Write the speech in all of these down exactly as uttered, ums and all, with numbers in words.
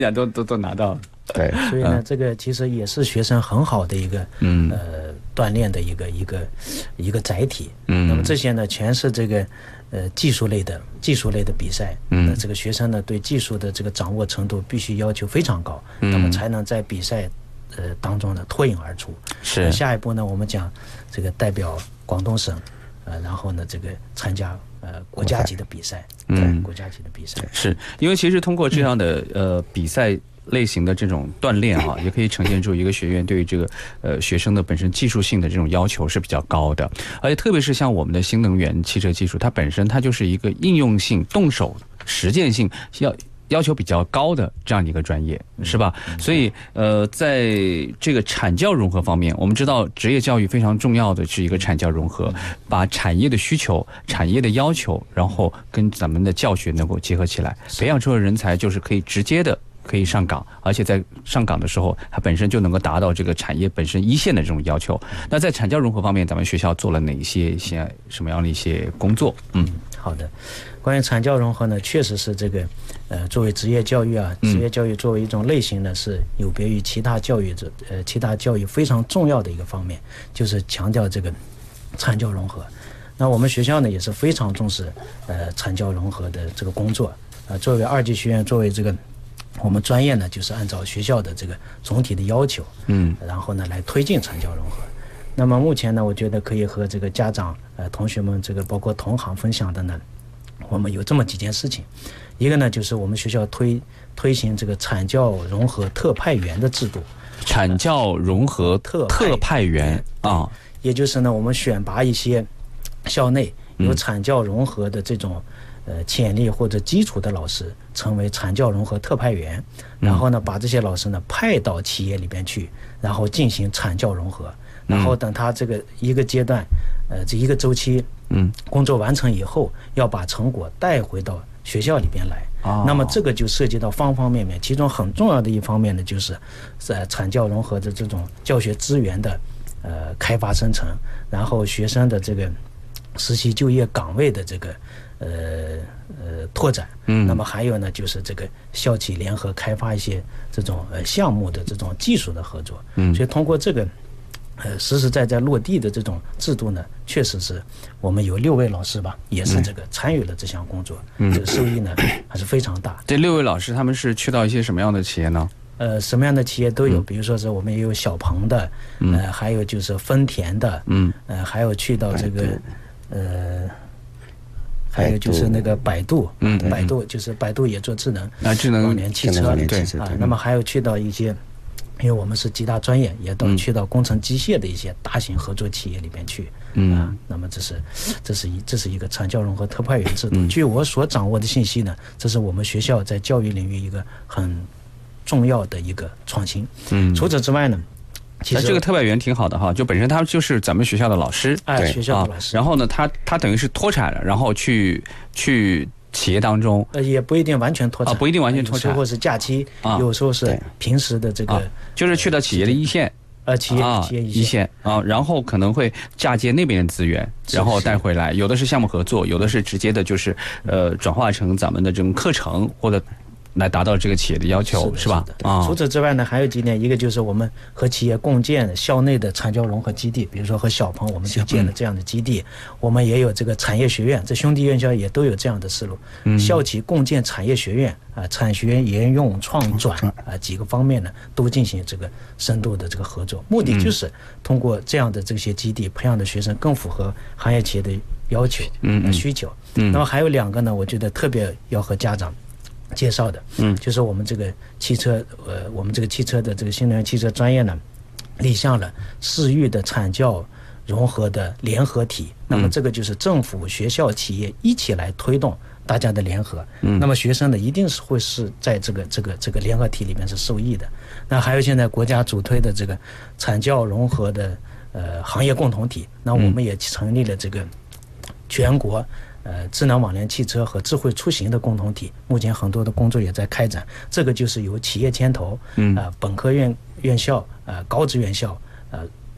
都都都拿到了。 对， 所以呢，这个其实也是学生很好的一个嗯呃锻炼的一个一个一个载体。 嗯， 那么这些呢，全是这个呃技术类的技术类的比赛。 嗯， 那这个学生呢，对技术的这个掌握程度必须要求非常高， 嗯、 那么才能在比赛呃当中呢脱颖而出。 是。 下一步呢，我们讲这个代表广东省，呃，然后呢，这个参加呃国家级的比赛，嗯，国家级的比赛。 是因为其实通过这样的、嗯、呃比赛类型的这种锻炼哈、啊，也可以呈现出一个学院对于这个呃学生的本身技术性的这种要求是比较高的，而且特别是像我们的新能源汽车技术，它本身它就是一个应用性、动手实践性要要求比较高的这样一个专业，是吧？所以呃，在这个产教融合方面，我们知道职业教育非常重要的是一个产教融合，把产业的需求、产业的要求，然后跟咱们的教学能够结合起来，培养出的人才就是可以直接的可以上岗，而且在上岗的时候，它本身就能够达到这个产业本身一线的这种要求。那在产教融合方面，咱们学校做了哪一些些什么样的一些工作？嗯， 好的。关于产教融合呢，确实是这个，呃，作为职业教育啊，职业教育作为一种类型呢，是有别于其他教育者，呃，其他教育非常重要的一个方面，就是强调这个产教融合。那我们学校呢也是非常重视呃产教融合的这个工作。呃，作为二级学院，作为这个我们专业呢，就是按照学校的这个总体的要求，嗯，然后呢来推进产教融合。那么目前呢，我觉得可以和这个家长、呃同学们这个包括同行分享的呢。我们有这么几件事情，一个呢就是我们学校推推行这个产教融合特派员的制度。 产教融合特特派员啊， 也就是呢我们选拔一些校内有产教融合的这种呃潜力或者基础的老师，成为产教融合特派员，然后呢把这些老师呢派到企业里边去，然后进行产教融合，然后等他这个一个阶段，呃这一个周期。嗯，工作完成以后，要把成果带回到学校里边来。哦、那么这个就涉及到方方面面，其中很重要的一方面呢，就是在产教融合的这种教学资源的呃开发生成，然后学生的这个实习就业岗位的这个呃呃拓展。嗯，那么还有呢，就是这个校企联合开发一些这种呃项目的这种技术的合作。嗯，所以通过这个。呃，实实在在落地的这种制度呢，确实是我们有六位老师吧，也是这个参与了这项工作，嗯、这个受益呢还是非常大。 这六位老师他们是去到一些什么样的企业呢？ 呃，什么样的企业都有，嗯、比如说是我们也有小鹏的，嗯、呃，还有就是丰田的，嗯，呃，还有去到这个，呃。还有就是那个百度，嗯，百度就是百度也做智能啊，智能网联汽车， 对啊，那么还有去到一些。因为我们是几大专业，也都去到工程机械的一些大型合作企业里边去，嗯啊，那么这是这是一这是一个产教融合特派员制度。嗯、据我所掌握的信息呢，这是我们学校在教育领域一个很重要的一个创新。嗯，除此之外呢，其实这个特派员挺好的哈，就本身他就是咱们学校的老师， 哎，学校的老师。 啊、然后呢，他他等于是脱产了，然后去去。企业当中， 呃，也不一定完全脱产， 啊，不一定完全脱产， 有时候是假期，啊、有时候是平时的这个，啊、 就是去到企业的一线， 呃，企业、 啊、 企业一线啊，然后可能会嫁接那边的资源，然后带回来，有的是项目合作，有的是直接的，就是呃，转化成咱们的这种课程或者。来达到这个企业的要求， 是, 是吧？ 啊，除此之外呢，还有几点，一个就是我们和企业共建校内的产教融合基地，比如说和小鹏，我们就建了这样的基地。嗯、我们也有这个产业学院，这兄弟院校也都有这样的思路。嗯、校企共建产业学院啊，产学研用创转啊几个方面呢，都进行这个深度的这个合作，目的就是通过这样的这些基地，培养的学生更符合行业企业的要求、嗯、呃、需求。嗯，那么还有两个呢，我觉得特别要和家长。介绍的，嗯，就是我们这个汽车，呃，我们这个汽车的这个新能源汽车专业呢，立项了市域的产教融合的联合体。那么这个就是政府、学校、企业一起来推动大家的联合。嗯，那么学生呢，一定是会是在这个这个这个联合体里面是受益的。那还有现在国家主推的这个产教融合的呃行业共同体，那我们也成立了这个全国。呃，智能网联汽车和智慧出行的共同体，目前很多的工作也在开展。这个就是由企业牵头，嗯，呃，本科院院校、呃，高职院校，呃，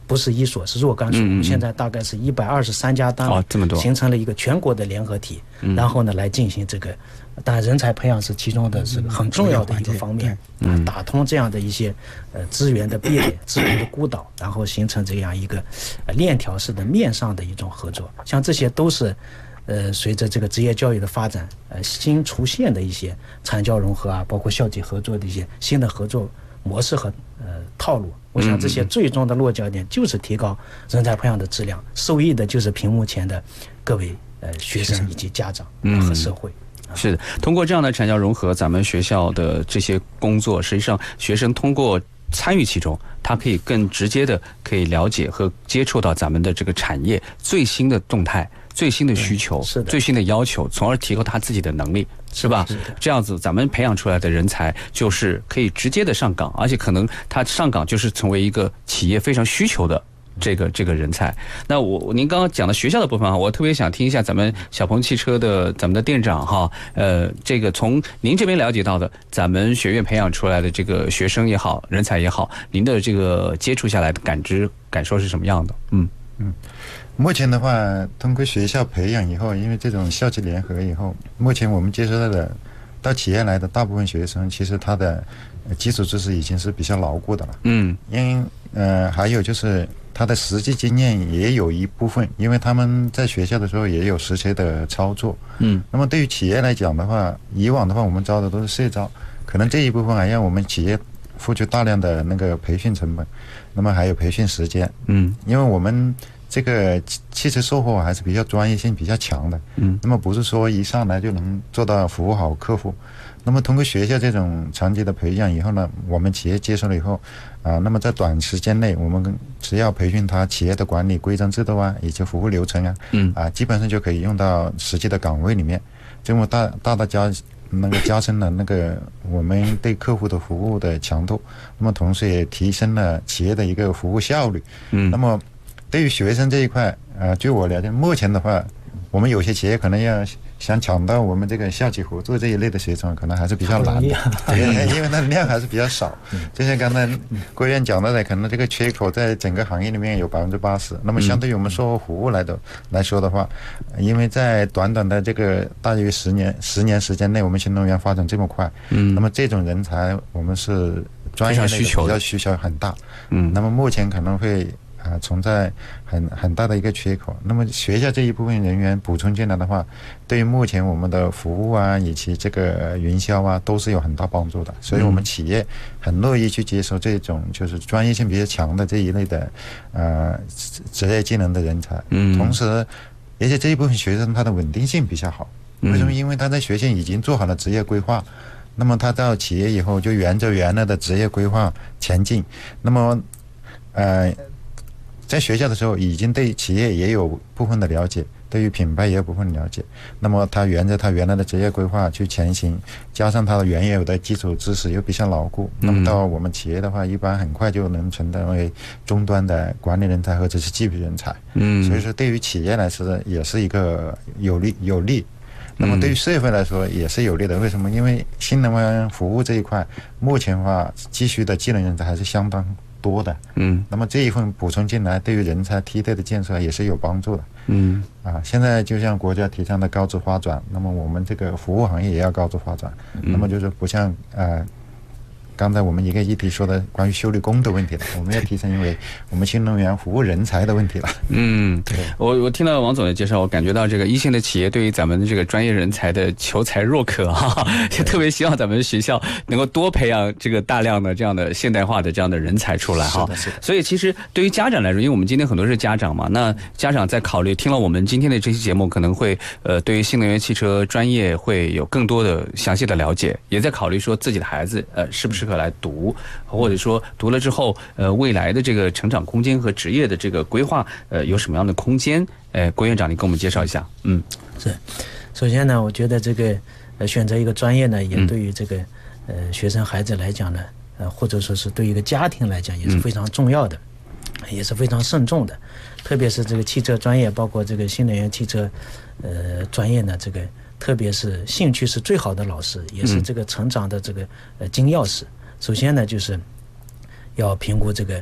不是一所，是若干所。我们现在大概是一百二十三家单位， 哦，这么多， 形成了一个全国的联合体， 嗯、 然后呢来进行这个，当然人才培养是其中的是很重要的一个方面，嗯、打通这样的一些呃资源的壁垒、资源的孤岛，然后形成这样一个呃链条式的面上的一种合作，像这些都是。呃，随着这个职业教育的发展，呃，新出现的一些产教融合啊，包括校际合作的一些新的合作模式和呃套路，我想这些最终的落脚点就是提高人才培养的质量，受益的就是屏幕前的各位呃学生以及家长和社会。 是的，通过这样的产教融合，咱们学校的这些工作，实际上学生通过参与其中，他可以更直接的可以了解和接触到咱们的这个产业最新的动态。最新的需求， 是的， 最新的要求，从而提高他自己的能力，是吧？是这样子，咱们培养出来的人才就是可以直接的上岗，而且可能他上岗就是成为一个企业非常需求的这个这个人才。那我您刚刚讲的学校的部分啊，我特别想听一下咱们小鹏汽车的咱们的店长哈，呃，这个从您这边了解到的，咱们学院培养出来的这个学生也好，人才也好，您的这个接触下来的感知感受是什么样的？嗯嗯。目前的话，通过学校培养以后，因为这种校际联合以后，目前我们接收到的到企业来的大部分学生，其实他的基础知识已经是比较牢固的了。嗯，因为呃还有就是他的实际经验也有一部分，因为他们在学校的时候也有实际的操作。嗯，那么对于企业来讲的话，以往的话我们招的都是社招，可能这一部分还要我们企业付出大量的那个培训成本，那么还有培训时间。嗯，因为我们这个汽车售后还是比较专业性比较强的，嗯，那么不是说一上来就能做到服务好客户。那么通过学校这种长期的培养以后呢，我们企业接受了以后，啊，那么在短时间内，我们只要培训他企业的管理规章制度啊，以及服务流程啊，嗯，啊，基本上就可以用到实际的岗位里面，这么大大大加那个加深了那个我们对客户的服务的强度，那么同时也提升了企业的一个服务效率。嗯，那么对于学生这一块，呃，据我了解，目前的话，我们有些企业可能要想抢到我们这个校企合作这一类的学生，可能还是比较难的，因为那量还是比较少。就像刚才郭院讲到的，可能这个缺口在整个行业里面有百分之八十。那么相对于我们售后服务来的来说的话，因为在短短的这个大约十年十年时间内，我们新能源发展这么快，嗯，那么这种人才我们是专业的比较需求很大，嗯，那么目前可能会。啊，存在很很大的一个缺口。那么学校这一部分人员补充进来的话，对于目前我们的服务啊，以及这个营销啊，都是有很大帮助的。所以我们企业很乐意去接受这种就是专业性比较强的这一类的呃职业技能的人才。嗯，同时，而且这一部分学生他的稳定性比较好。为什么？因为他在学校已经做好了职业规划，那么他到企业以后就沿着原来的职业规划前进。那么，呃。在学校的时候已经对企业也有部分的了解，对于品牌也有部分了解，那么他沿着他原来的职业规划去前行，加上他的原有的基础知识又比较牢固，那么到我们企业的话一般很快就能成为终端的管理人才或者是技术人才。嗯，所以说对于企业来说也是一个有利有利，那么对于社会来说也是有利的。为什么？因为新能源服务这一块目前的话急需的技能人才还是相当多的，嗯，那么这一份补充进来，对于人才梯队的建设也是有帮助的，嗯，啊，现在就像国家提倡的高质发展，那么我们这个服务行业也要高质发展，嗯、那么就是不像呃。刚才我们一个议题说的关于修理工的问题了，我们要提升为我们新能源服务人才的问题了。嗯， 对，我我听到王总的介绍，我感觉到这个一线的企业对于咱们的这个专业人才的求才若渴哈，也特别希望咱们学校能够多培养这个大量的这样的现代化的这样的人才出来哈。所以其实对于家长来说，因为我们今天很多是家长嘛，那家长在考虑听了我们今天的这期节目，可能会呃对于新能源汽车专业会有更多的详细的了解，也在考虑说自己的孩子呃是不是适合来读，或者说读了之后，呃，未来的这个成长空间和职业的这个规划，呃，有什么样的空间？呃，郭院长，你给我们介绍一下。嗯， 是。首先呢，我觉得这个呃选择一个专业呢，也对于这个呃学生孩子来讲呢，呃，或者说是对于一个家庭来讲也是非常重要的，嗯、也是非常慎重的。特别是这个汽车专业，包括这个新能源汽车呃专业呢，这个特别是兴趣是最好的老师，也是这个成长的这个呃金钥匙。首先呢，就是要评估这个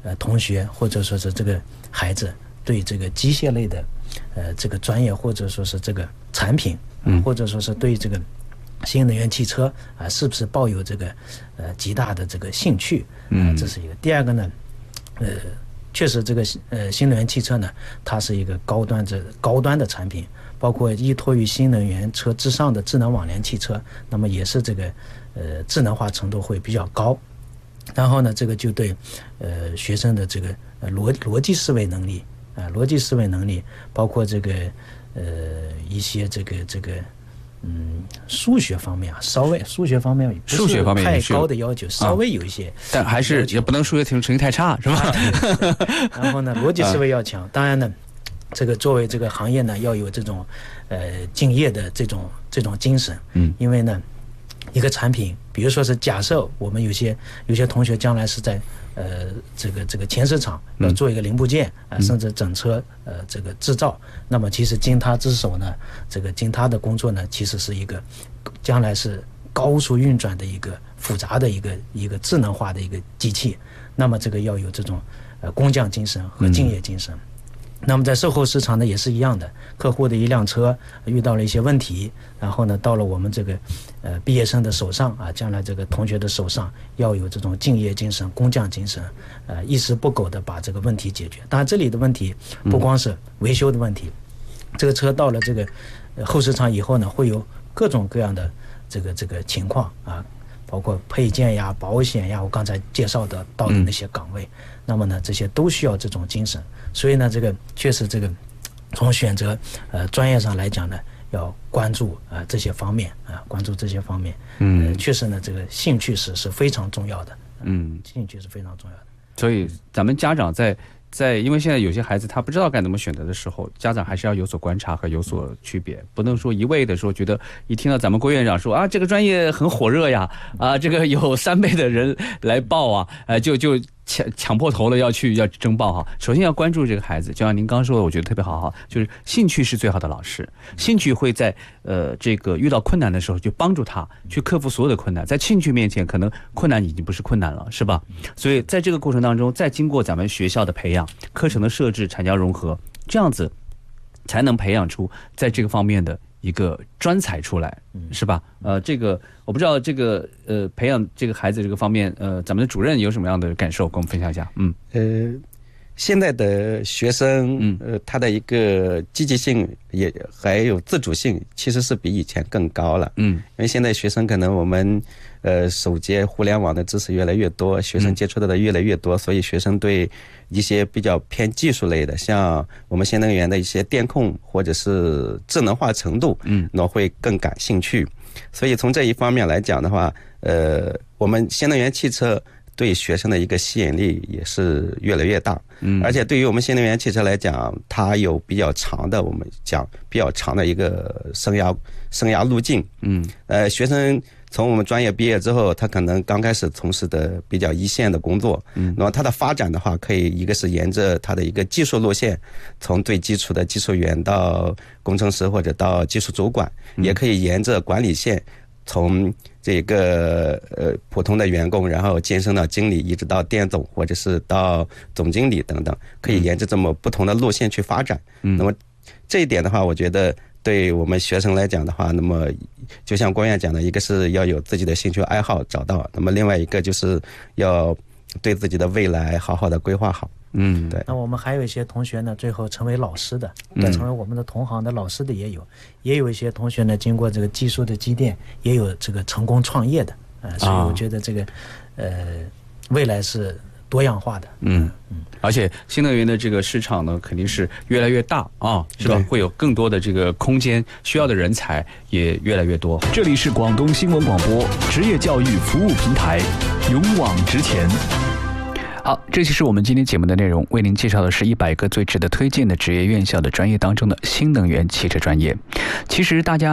呃同学或者说是这个孩子对这个机械类的呃这个专业或者说是这个产品，嗯，或者说是对这个新能源汽车啊、呃，是不是抱有这个呃极大的这个兴趣？嗯、呃，这是一个。第二个呢，呃，确实这个呃新能源汽车呢，它是一个高端这高端的产品，包括依托于新能源车之上的智能网联汽车，那么也是这个呃智能化程度会比较高。然后呢，这个就对呃学生的这个呃逻逻辑思维能力啊、呃，逻辑思维能力，包括这个呃一些这个这个。嗯，数学方面啊，稍微数学方面不是太高的要求，稍微有一些， 但还是也不能数学成绩太差，是吧？ 然后呢，逻辑思维要强。当然呢，这个作为这个行业呢，要有这种呃敬业的这种这种精神。嗯，因为呢，一个产品，比如说是假设我们有些有些同学将来是在呃这个这个前市场要做一个零部件啊、呃，甚至整车呃这个制造，那么其实经他之手呢，这个经他的工作呢，其实是一个将来是高速运转的一个复杂的一个一个智能化的一个机器，那么这个要有这种呃工匠精神和敬业精神。嗯，那么在售后市场呢也是一样的，客户的一辆车遇到了一些问题，然后呢到了我们这个呃毕业生的手上啊，将来这个同学的手上要有这种敬业精神、工匠精神，呃一丝不苟的把这个问题解决。当然这里的问题不光是维修的问题，嗯、这个车到了这个、呃、后市场以后呢，会有各种各样的这个这个情况啊，包括配件呀、保险呀，我刚才介绍的到的那些岗位，嗯、那么呢这些都需要这种精神。所以呢，这个确实这个从选择呃专业上来讲呢，要关注啊、呃、这些方面啊、呃，关注这些方面。嗯、呃，确实呢，这个兴趣是是非常重要的。嗯，兴趣是非常重要的。 所以咱们家长在在，因为现在有些孩子他不知道该怎么选择的时候，家长还是要有所观察和有所区别，不能说一味的说觉得一听到咱们郭院长说啊这个专业很火热呀，啊这个有三倍的人来报啊，呃就就。抢抢破头了要去要争报哈，首先要关注这个孩子，就像您刚说的，我觉得特别好哈，就是兴趣是最好的老师，兴趣会在呃这个遇到困难的时候就帮助他去克服所有的困难，在兴趣面前可能困难已经不是困难了，是吧？所以在这个过程当中，再经过咱们学校的培养、课程的设置、产教融合，这样子才能培养出在这个方面的一个专才出来，是吧？呃，这个我不知道这个呃培养这个孩子这个方面，呃，咱们的主任有什么样的感受，跟我们分享一下？嗯， 呃，现在的学生，嗯，呃，他的一个积极性也还有自主性，其实是比以前更高了。嗯，因为现在学生可能我们呃手接互联网的知识越来越多，学生接触到的越来越多，嗯、所以学生对一些比较偏技术类的，像我们新能源的一些电控或者是智能化程度，嗯，那会更感兴趣。所以从这一方面来讲的话，呃，我们新能源汽车对学生的一个吸引力也是越来越大。嗯，而且对于我们新能源汽车来讲，它有比较长的，我们讲比较长的一个生涯生涯路径。嗯，呃，学生从我们专业毕业之后，他可能刚开始从事的比较一线的工作，嗯，那么他的发展的话，可以一个是沿着他的一个技术路线，从最基础的技术员到工程师或者到技术主管，嗯、也可以沿着管理线，从这个呃普通的员工，然后晋升到经理，一直到店总或者是到总经理等等，可以沿着这么不同的路线去发展。嗯，那么这一点的话，我觉得对我们学生来讲的话，那么就像郭院讲的，一个是要有自己的兴趣爱好找到，那么另外一个就是要对自己的未来好好的规划好。嗯，对。 那我们还有一些同学呢，最后成为老师的，嗯、成为我们的同行的老师的也有，也有一些同学呢，经过这个技术的积淀，也有这个成功创业的，呃，所以我觉得这个，呃，未来是多样化的。 嗯嗯，而且新能源的这个市场呢，肯定是越来越大啊，是吧？会有更多的这个空间，需要的人才也越来越多。 这里是广东新闻广播职业教育服务平台，勇往直前。好，这就是我们今天节目的内容，为您介绍的是一百个最值得推荐的职业院校的专业当中的新能源汽车专业。其实大家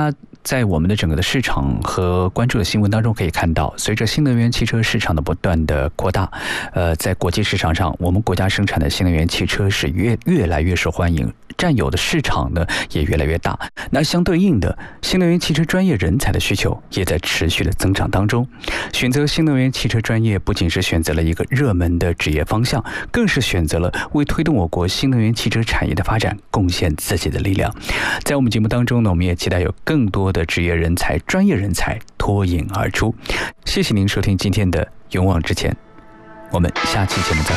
在我们的整个的市场和关注的新闻当中可以看到，随着新能源汽车市场的不断的扩大，呃，在国际市场上，我们国家生产的新能源汽车是越越来越受欢迎，占有的市场呢也越来越大。那相对应的，新能源汽车专业人才的需求也在持续的增长当中。选择新能源汽车专业，不仅是选择了一个热门的职业方向，更是选择了为推动我国新能源汽车产业的发展贡献自己的力量。在我们节目当中呢，我们也期待有更多的职业人才、专业人才脱颖而出。谢谢您收听今天的勇往直前，我们下期节目再会。